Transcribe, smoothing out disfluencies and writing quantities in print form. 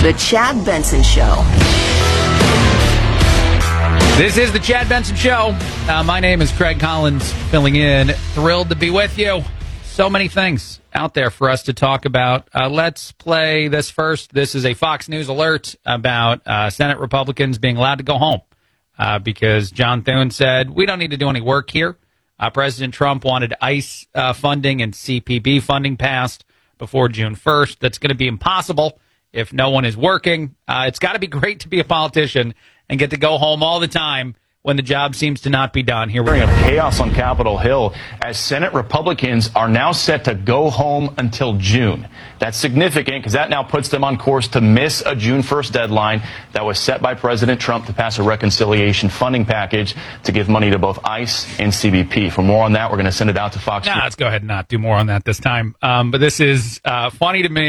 The Chad Benson Show. This is the Chad Benson Show. My name is Craig Collins, filling in. Thrilled to be with you. So many things out there for us to talk about. Let's play this first. This is a Fox News alert about Senate Republicans being allowed to go home because John Thune said, we don't need to do any work here. President Trump wanted ICE funding and CPB funding passed before June 1st. That's going to be impossible if no one is working. It's got to be great to be a politician and get to go home all the time when the job seems to not be done. Here we go. Chaos on Capitol Hill as Senate Republicans are now set to go home until June. That's significant because that now puts them on course to miss a June 1st deadline that was set by President Trump to pass a reconciliation funding package to give money to both ICE and CBP. For more on that, we're going to send it out to Fox News. Let's go ahead and not do more on that this time. But this is funny to me.